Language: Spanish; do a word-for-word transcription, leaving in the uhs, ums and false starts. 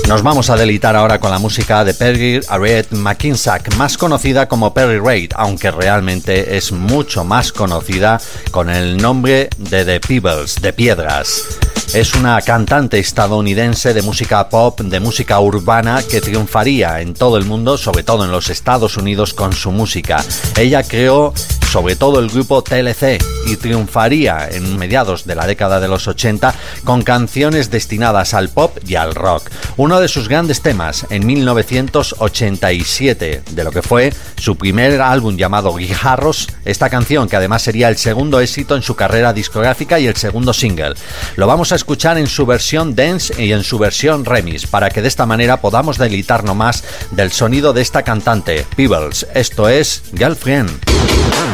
Nos vamos a deleitar ahora con la música de Perry Harriet McKinsack, más conocida como Perry Reid, aunque realmente es mucho más conocida con el nombre de The Pebbles, de Piedras. Es una cantante estadounidense de música pop, de música urbana, que triunfaría en todo el mundo, sobre todo en los Estados Unidos, con su música. Ella creó sobre todo el grupo T L C y triunfaría en mediados de la década de los ochenta con canciones destinadas al pop y al rock. Uno de sus grandes temas en mil novecientos ochenta y siete, de lo que fue su primer álbum llamado Guijarros, esta canción que además sería el segundo éxito en su carrera discográfica y el segundo single. Lo vamos a escuchar en su versión dance y en su versión remix, para que de esta manera podamos deleitarnos más del sonido de esta cantante, Pebbles. Esto es Girlfriend.